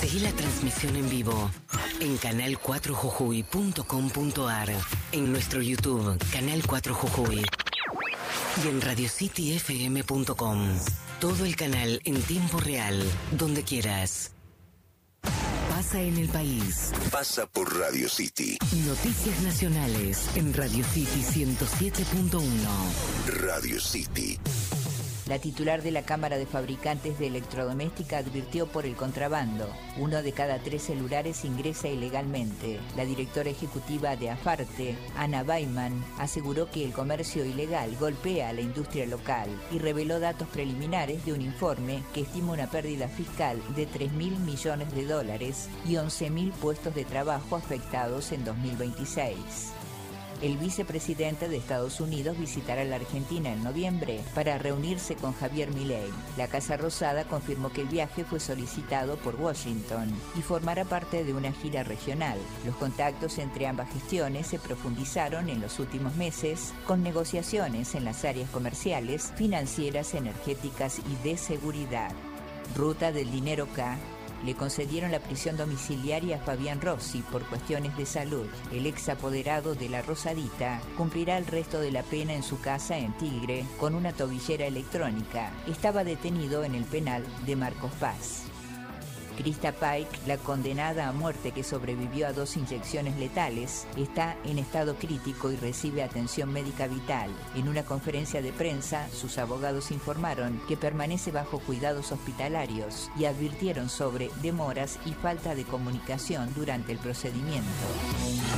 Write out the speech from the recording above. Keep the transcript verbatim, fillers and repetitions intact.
Seguí la transmisión en vivo en canal cuatro jujuy punto com punto ar, en nuestro YouTube, Canal cuatro Jujuy, y en radio city f m punto com. Todo el canal en tiempo real, donde quieras. Pasa en el país. Pasa por Radio City. Noticias nacionales en Radio City ciento siete punto uno. Radio City. La titular de la Cámara de Fabricantes de Electrodoméstica advirtió por el contrabando. Uno de cada tres celulares ingresa ilegalmente. La directora ejecutiva de AFARTE, Ana Baiman, aseguró que el comercio ilegal golpea a la industria local y reveló datos preliminares de un informe que estima una pérdida fiscal de tres mil millones de dólares y once mil puestos de trabajo afectados en dos mil veintiséis. El vicepresidente de Estados Unidos visitará la Argentina en noviembre para reunirse con Javier Milei. La Casa Rosada confirmó que el viaje fue solicitado por Washington y formará parte de una gira regional. Los contactos entre ambas gestiones se profundizaron en los últimos meses con negociaciones en las áreas comerciales, financieras, energéticas y de seguridad. Ruta del Dinero K. Le concedieron la prisión domiciliaria a Fabián Rossi por cuestiones de salud. El ex apoderado de la Rosadita cumplirá el resto de la pena en su casa en Tigre con una tobillera electrónica. Estaba detenido en el penal de Marcos Paz. Krista Pike, la condenada a muerte que sobrevivió a dos inyecciones letales, está en estado crítico y recibe atención médica vital. En una conferencia de prensa, sus abogados informaron que permanece bajo cuidados hospitalarios y advirtieron sobre demoras y falta de comunicación durante el procedimiento.